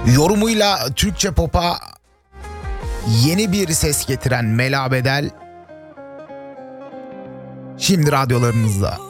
Yorumuyla Türkçe pop'a yeni bir ses getiren Mela Bedel şimdi radyolarınızda.